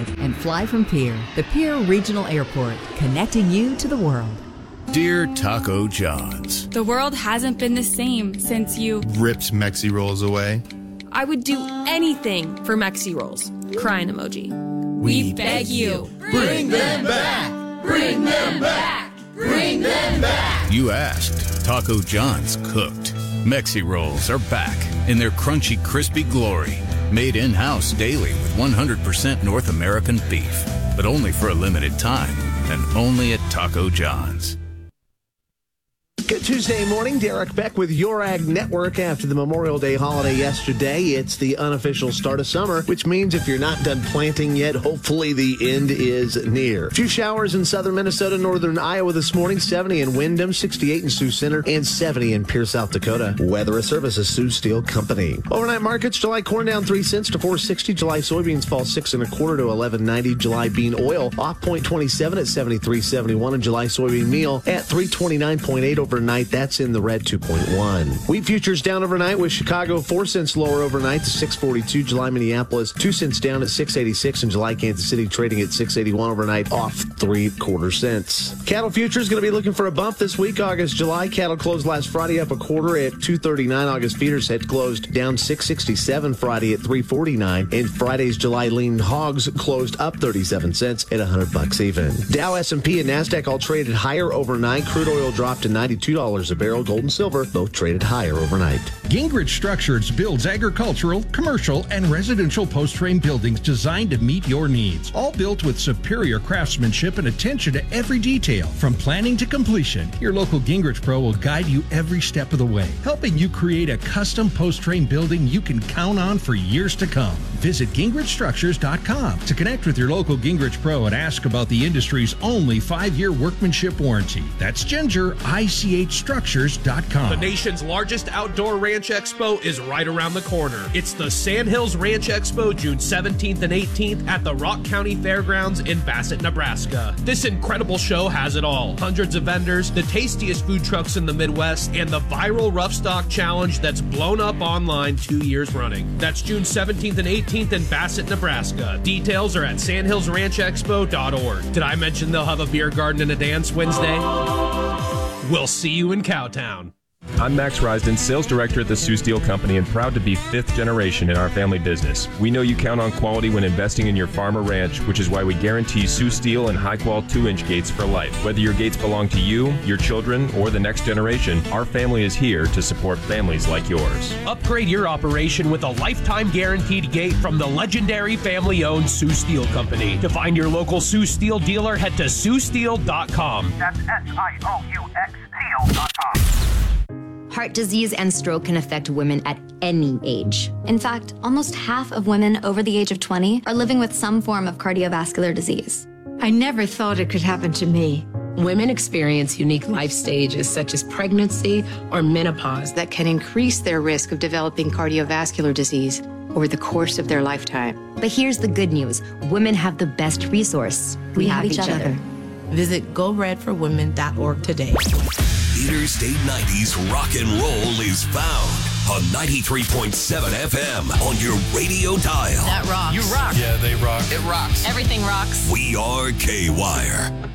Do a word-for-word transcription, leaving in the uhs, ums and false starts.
Drive and fly from Pierre, the Pierre Regional Airport, connecting you to the world. Dear Taco John's, the world hasn't been the same since you ripped Mexi Rolls away. I would do anything for Mexi Rolls. Crying emoji. We, we beg you, bring them back! Bring them back! Bring them back! You asked, Taco John's cooked. Mexi Rolls are back in their crunchy, crispy glory. Made in-house daily with one hundred percent North American beef. But only for a limited time and only at Taco John's. Good Tuesday morning, Derek Beck with Your Ag Network. After the Memorial Day holiday yesterday, it's the unofficial start of summer, which means if you're not done planting yet, hopefully the end is near. A few showers in southern Minnesota, northern Iowa this morning, seventy in Windham, sixty-eight in Sioux Center, and seventy in Pierce, South Dakota. Weather Services, Sioux Steel Company. Overnight markets, July corn down three cents to four sixty. July soybeans fall six and a quarter to eleven ninety. July bean oil off point twenty-seven at seventy-three seventy-one, and July soybean meal at three twenty-nine point eight overnight. That's in the red, two point one. Wheat futures down overnight with Chicago four cents lower overnight to six forty-two. July Minneapolis two cents down at six eighty-six, and July Kansas City trading at six eighty-one overnight, off three quarter cents. Cattle futures going to be looking for a bump this week. August, July cattle closed last Friday up a quarter at two thirty-nine. August feeders had closed down six sixty-seven Friday at three forty-nine, and Friday's July lean hogs closed up thirty-seven cents at one hundred bucks even. Dow, S and P, and NASDAQ all traded higher overnight. Crude oil dropped to ninety-two dollars a barrel. Gold and silver both traded higher overnight. Gingrich Structures builds agricultural, commercial, and residential post-frame buildings designed to meet your needs. All built with superior craftsmanship and attention to every detail. From planning to completion, your local Gingrich Pro will guide you every step of the way, helping you create a custom post-frame building you can count on for years to come. Visit Gingrich Structures dot com to connect with your local Gingrich Pro and ask about the industry's only five-year workmanship warranty. That's Ginger, I C H Structures dot com. The nation's largest outdoor ranch expo is right around the corner. It's the Sandhills Ranch Expo, June seventeenth and eighteenth at the Rock County Fairgrounds in Bassett, Nebraska. This incredible show has it all. Hundreds of vendors, the tastiest food trucks in the Midwest, and the viral Rough Stock Challenge that's blown up online two years running. That's June seventeenth and eighteenth in Bassett, Nebraska. Details are at sandhills ranch expo dot org. Did I mention they'll have a beer garden and a dance Wednesday? We'll see you in Cowtown. I'm Max Risden, sales director at the Sioux Steel Company, and proud to be fifth generation in our family business. We know you count on quality when investing in your farm or ranch, which is why we guarantee Sioux Steel and high-quality two-inch gates for life. Whether your gates belong to you, your children, or the next generation, our family is here to support families like yours. Upgrade your operation with a lifetime guaranteed gate from the legendary family-owned Sioux Steel Company. To find your local Sioux Steel dealer, head to sioux steel dot com. That's S I O U X steel dot com. Heart disease and stroke can affect women at any age. In fact, almost half of women over the age of twenty are living with some form of cardiovascular disease. I never thought it could happen to me. Women experience unique life stages such as pregnancy or menopause that can increase their risk of developing cardiovascular disease over the course of their lifetime. But here's the good news. Women have the best resource. We, we have, have each, each other. other. Visit go red for women dot org today. Interstate nineties rock and roll is found on ninety-three point seven F M on your radio dial. That rocks. You rock. Yeah, they rock. It rocks. Everything rocks. We are K-Wire.